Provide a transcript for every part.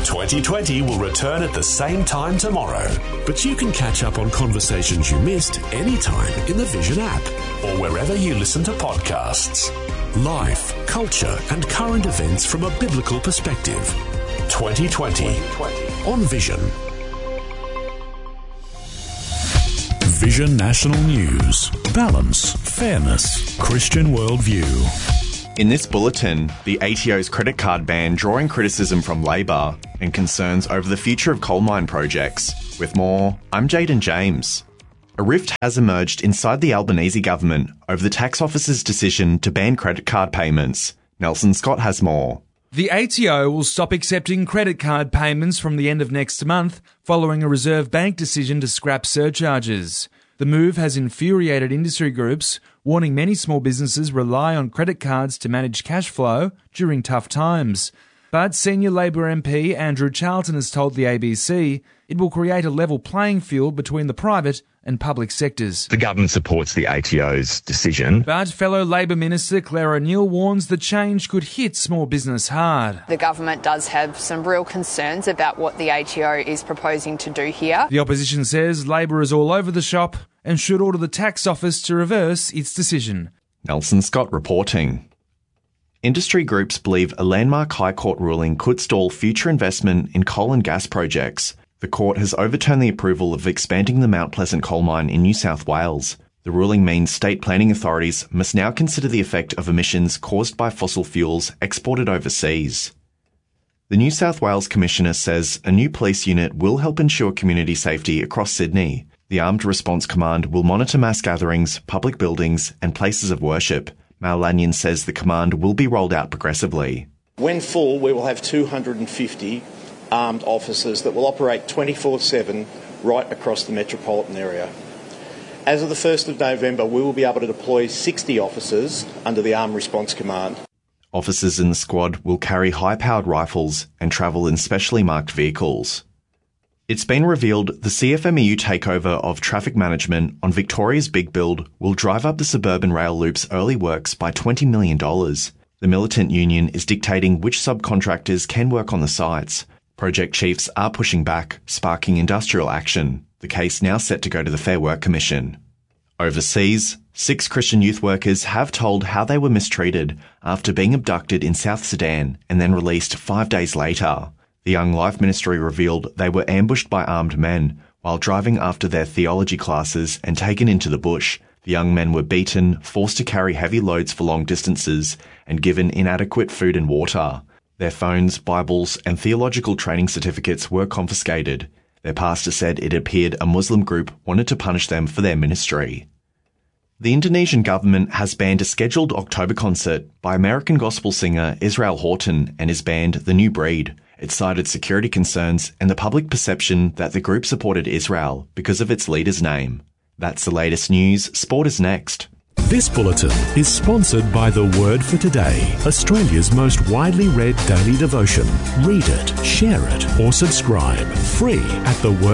2020 will return at the same time tomorrow. But you can catch up on conversations you missed anytime in the Vision app. Or wherever you listen to podcasts. Life, culture and current events from a biblical perspective. 2020 on Vision. Vision National News. Balance, fairness, Christian worldview. In this bulletin, the ATO's credit card ban drawing criticism from Labor and concerns over the future of coal mine projects. With more, I'm Jaden James. A rift has emerged inside the Albanese government over the tax office's decision to ban credit card payments. Nelson Scott has more. The ATO will stop accepting credit card payments from the end of next month following a Reserve Bank decision to scrap surcharges. The move has infuriated industry groups, warning many small businesses rely on credit cards to manage cash flow during tough times. But senior Labor MP Andrew Charlton has told the ABC it will create a level playing field between the private and public sectors. The government supports the ATO's decision. But fellow Labor Minister Claire O'Neill warns the change could hit small business hard. The government does have some real concerns about what the ATO is proposing to do here. The opposition says Labor is all over the shop and should order the tax office to reverse its decision. Nelson Scott reporting. Industry groups believe a landmark High Court ruling could stall future investment in coal and gas projects. The court has overturned the approval of expanding the Mount Pleasant coal mine in New South Wales. The ruling means state planning authorities must now consider the effect of emissions caused by fossil fuels exported overseas. The New South Wales Commissioner says a new police unit will help ensure community safety across Sydney. The Armed Response Command will monitor mass gatherings, public buildings and places of worship. Mal Lanyon says the command will be rolled out progressively. When full, we will have 250 armed officers that will operate 24/7 right across the metropolitan area. As of the 1st of November, we will be able to deploy 60 officers under the Armed Response Command. Officers in the squad will carry high-powered rifles and travel in specially marked vehicles. It's been revealed the CFMEU takeover of traffic management on Victoria's Big Build will drive up the suburban rail loop's early works by $20 million. The militant union is dictating which subcontractors can work on the sites. Project chiefs are pushing back, sparking industrial action. The case now set to go to the Fair Work Commission. Overseas, 6 Christian youth workers have told how they were mistreated after being abducted in South Sudan and then released 5 days later. The Young Life Ministry revealed they were ambushed by armed men while driving after their theology classes and taken into the bush. The young men were beaten, forced to carry heavy loads for long distances, and given inadequate food and water. Their phones, Bibles, and theological training certificates were confiscated. Their pastor said it appeared a Muslim group wanted to punish them for their ministry. The Indonesian government has banned a scheduled October concert by American gospel singer Israel Houghton and his band The New Breed. It cited security concerns and the public perception that the group supported Israel because of its leader's name. That's the latest news. Sport is next. This bulletin is sponsored by The Word for Today, Australia's most widely read daily devotion. Read it, share it, or subscribe. Free at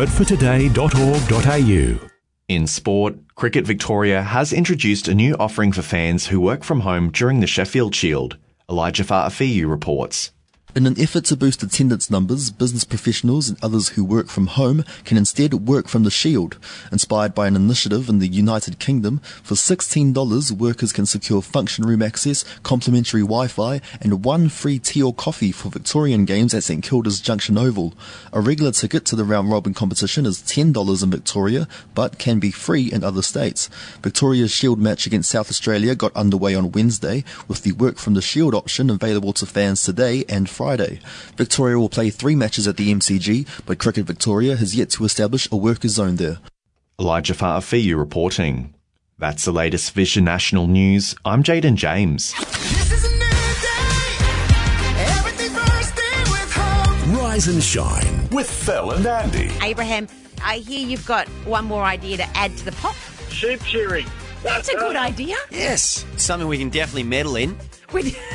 thewordfortoday.org.au. In sport, Cricket Victoria has introduced a new offering for fans who work from home during the Sheffield Shield. Elijah Fa'afiu reports. In an effort to boost attendance numbers, business professionals and others who work from home can instead work from the Shield. Inspired by an initiative in the United Kingdom, for $16, workers can secure function room access, complimentary Wi-Fi, and 1 free tea or coffee for Victorian games at St Kilda's Junction Oval. A regular ticket to the round-robin competition is $10 in Victoria, but can be free in other states. Victoria's Shield match against South Australia got underway on Wednesday, with the work from the Shield option available to fans today and Friday. Victoria will play 3 matches at the MCG, but Cricket Victoria has yet to establish a workers' zone there. Elijah Fa'afiu reporting. That's the latest Vision National News. I'm Jaden James. This is a new day. Everything's bursting with hope. Rise and shine with Phil and Andy. Abraham, I hear you've got one more idea to add to the pot. Sheep shearing. That's a good idea. Yes, something we can definitely meddle in. Would it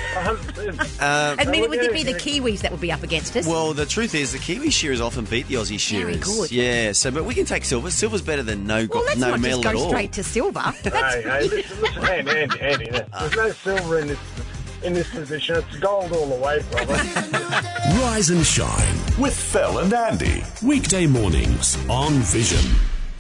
be the Kiwis that would be up against us? Well, the truth is the Kiwi shearers often beat the Aussie shearers. Very good. Yeah, but we can take silver. Silver's better than no medal at all. Let's not just go straight to silver. Hey, listen, Andy, there's no silver in this in this position. It's gold all the way, brother. Rise and shine With Phil and Andy. weekday mornings on Vision.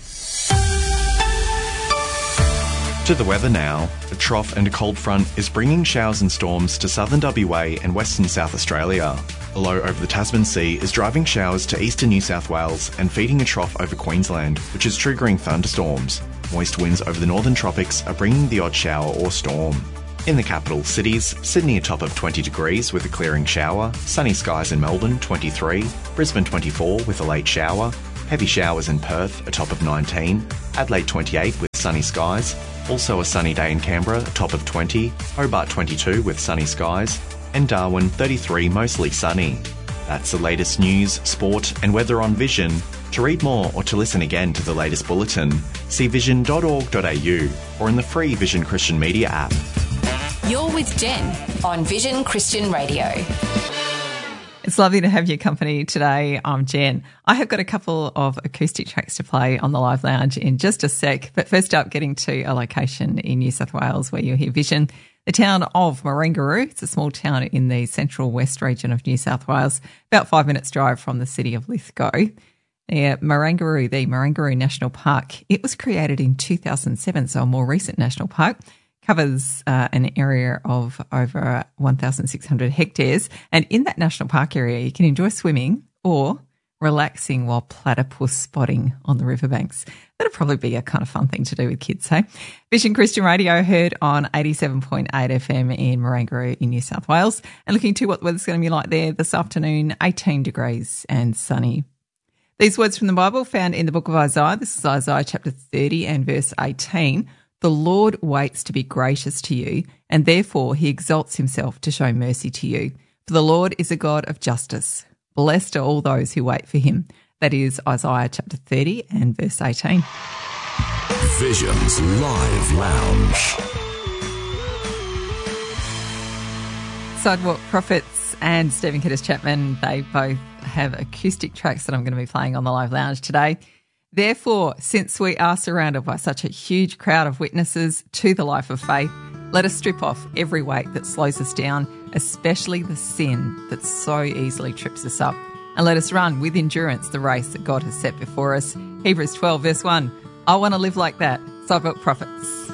To the weather now. A trough and a cold front is bringing showers and storms to southern WA and western South Australia. A low over the Tasman Sea is driving showers to eastern New South Wales and feeding a trough over Queensland, which is triggering thunderstorms. Moist winds over the northern tropics are bringing the odd shower or storm. In the capital cities, Sydney a top of 20 degrees with a clearing shower, sunny skies in Melbourne 23, Brisbane 24 with a late shower, heavy showers in Perth a top of 19, Adelaide 28 with sunny skies, also a sunny day in Canberra, a top of 20, Hobart 22 with sunny skies, and Darwin 33 mostly sunny. That's the latest news, sport and weather on Vision. To read more or to listen again to the latest bulletin, see vision.org.au or in the free Vision Christian Media app. You're with Jen on Vision Christian Radio. It's lovely to have your company today. I'm Jen. I have got a couple of acoustic tracks to play on the Live Lounge in just a sec. But first up, getting to a location in New South Wales where you'll hear Vision. The town of Marangaroo. It's a small town in the central west region of New South Wales, about 5 minutes drive from the city of Lithgow. Marangaroo, the Marangaroo National Park, it was created in 2007, so a more recent national park. Covers an area of over 1,600 hectares. And in that national park area, you can enjoy swimming or relaxing while platypus spotting on the riverbanks. That'd probably be a kind of fun thing to do with kids, hey? Vision Christian Radio heard on 87.8 FM in Marangaroo in New South Wales. And looking to what the weather's going to be like there this afternoon, 18 degrees and sunny. These words from the Bible found in the book of Isaiah. This is Isaiah chapter 30 and verse 18. The Lord waits to be gracious to you, and therefore he exalts himself to show mercy to you. For the Lord is a God of justice. Blessed are all those who wait for him. That is Isaiah chapter 30 and verse 18. Vision's Live Lounge. Sidewalk Prophets and Stephen Curtis Chapman, they both have acoustic tracks that I'm going to be playing on the Live Lounge today. Therefore, since we are surrounded by such a huge crowd of witnesses to the life of faith, let us strip off every weight that slows us down, especially the sin that so easily trips us up. And let us run with endurance the race that God has set before us. Hebrews 12 verse 1. I want to live like that. Sidewalk Prophets.